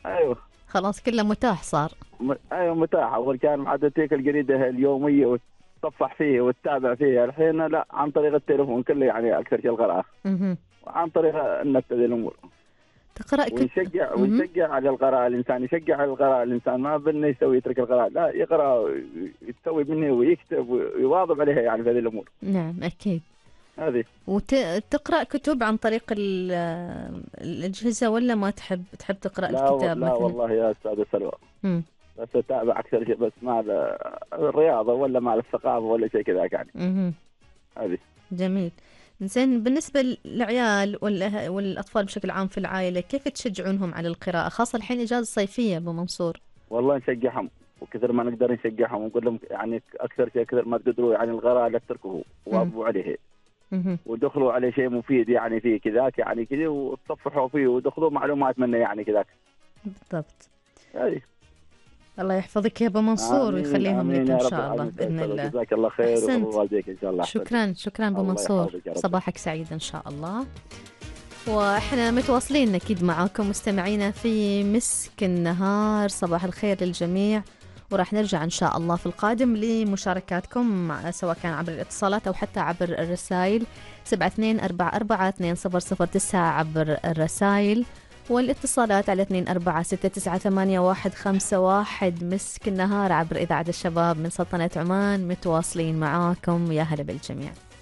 ايوه. خلاص كله متاح صار. ايوه متاح. اول كان معدتك الجريده اليوميه وتصفح فيه وتتابع فيه، الحين لا، عن طريق التليفون كله يعني اكثر شيء القراءه، مهم. وعن طريق النت هذه الامور. تقرأ مهم. ونشجع على القراءه، الانسان يشجع على القراءه، الانسان ما بنه يسوي يترك القراءه، لا يقرا، يسوي منه ويكتب ويواظب عليها يعني في هذه الامور. نعم أكيد. هذه. وتقرأ كتب عن طريق الأجهزة، ولا ما تحب تقرأ لا الكتاب لا مثلا؟ والله يا استاذ سلوى، مم. بس اتابع اكثر شيء بس مع الرياضه ولا مع الثقافه ولا شيء كذا يعني. مهم. هذه. جميل. زين، بالنسبة للعيال والأطفال بشكل عام في العائلة، كيف تشجعونهم على القراءة، خاصة الحين إجازة صيفية أبو منصور؟ والله نشجعهم، وكثر ما نقدر نشجعهم ونقول لهم يعني اكثر شيء كثر ما تقدروا يعني القراءه لا تتركوه، واظبوا عليه مهم. ودخلوا عليه شيء مفيد يعني فيه كذاك يعني كذا، وتصفحوا فيه ودخلوا معلومات منه يعني كذاك. بالضبط. هذه. الله يحفظك يا أبو منصور امين ويخليهم امين لك يا إن رب شاء الله العالمين. بإذن الله. جزاك الله خير ويحفظ أحسنت. والديك ان شاء الله. شكرا أبو الله منصور، يحفظك يا رب. صباحك سعيد إن شاء الله. وإحنا متواصلين أكيد معاكم مستمعينا في مسك النهار، صباح الخير للجميع. وراح نرجع إن شاء الله في القادم لمشاركاتكم، سواء كان عبر الاتصالات أو حتى عبر الرسائل. 72442009 عبر الرسائل، والاتصالات على 24698151. مسك النهار عبر إذاعة الشباب من سلطنة عمان، متواصلين معاكم. يا هلا بالجميع.